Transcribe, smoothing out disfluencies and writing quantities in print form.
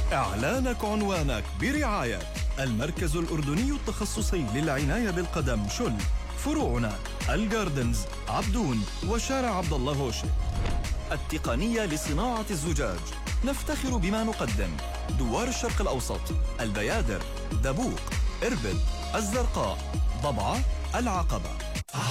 إعلانك عنوانك برعاية المركز الأردني التخصصي للعناية بالقدم شل. فروعنا الجاردنز، عبدون، وشارع عبد الله هوشي. التقنية لصناعة الزجاج، نفتخر بما نقدم: دوار الشرق الأوسط، البيادر، دبوق، إربد، الزرقاء، ضبعة، العقبة.